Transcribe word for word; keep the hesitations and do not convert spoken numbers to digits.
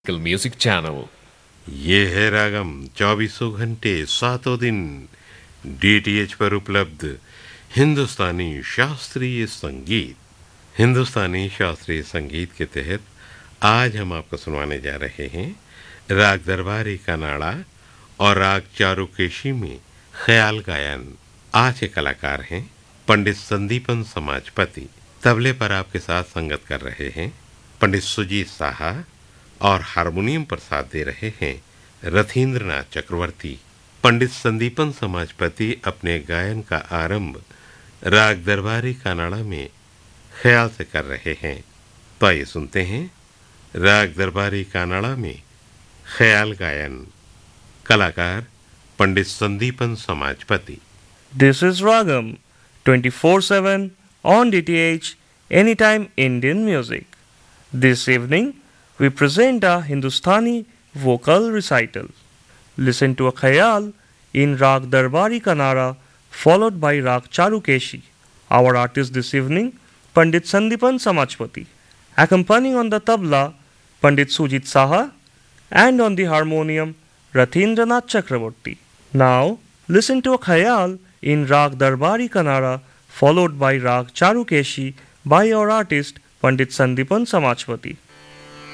Music Channel. ये है रागम चौबीसों घंटे सातों दिन डीटीएच पर उपलब्ध हिंदुस्तानी शास्त्रीय संगीत। हिंदुस्तानी शास्त्रीय संगीत के तहत आज हम आपको सुनवाने जा रहे हैं राग दरबारी कनाड़ा और राग चारुकेशी में ख्याल गायन। आज के कलाकार हैं पंडित संदीपन समाजपति। तबले पर आपके साथ संगत कर रहे हैं पंडित सुजीत साहा और हारमोनियम पर साथ दे रहे हैं रथींद्रनाथ चक्रवर्ती। पंडित संदीपन समाजपति अपने गायन का आरंभ राग दरबारी कनाड़ा में ख्याल से कर रहे हैं। तो आइए सुनते हैं राग दरबारी कनाड़ा में ख्याल गायन। कलाकार पंडित Sandipan समाजपति। This is Ragam twenty-four seven on D T H Anytime Indian Music. This evening we present a Hindustani vocal recital. Listen to a khayal in Rag Darbari Kanara followed by Rag Charukeshi. Our artist this evening Pandit Sandipan Samajpati. Accompanying on the tabla Pandit Sujit Saha and on the harmonium Rathindranath Chakraborty. Now listen to a khayal in Rag Darbari Kanara followed by Rag Charukeshi by our artist Pandit Sandipan Samajpati.